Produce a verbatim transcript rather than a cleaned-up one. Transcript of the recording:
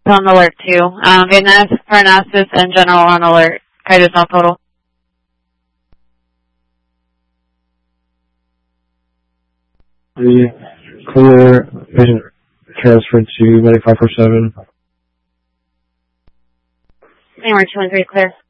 on alert too. Um, Vietnam, Parnassus, and General on alert. Kaiser's now total. The clear patient transferred to medic five four seven. Anywhere two and three clear.